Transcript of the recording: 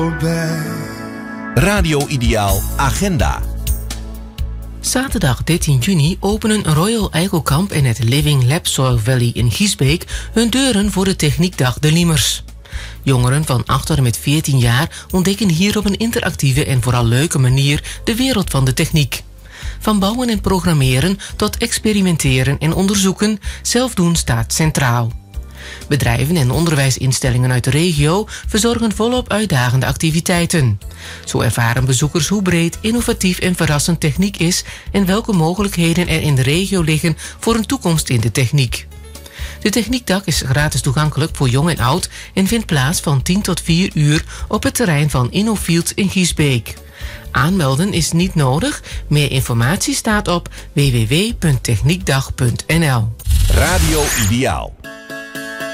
Radio Ideaal Agenda. Zaterdag 13 juni openen Royal Eikelkamp en het Living Lab Soil Valley in Giesbeek hun deuren voor de Techniekdag De Liemers. Jongeren van 8 tot en met 14 jaar ontdekken hier op een interactieve en vooral leuke manier de wereld van de techniek. Van bouwen en programmeren tot experimenteren en onderzoeken, zelf doen staat centraal. Bedrijven en onderwijsinstellingen uit de regio verzorgen volop uitdagende activiteiten. Zo ervaren bezoekers hoe breed, innovatief en verrassend techniek is en welke mogelijkheden er in de regio liggen voor een toekomst in de techniek. De Techniekdag is gratis toegankelijk voor jong en oud en vindt plaats van 10 tot 4 uur op het terrein van InnoFields in Giesbeek. Aanmelden is niet nodig. Meer informatie staat op www.techniekdag.nl. Radio Ideaal.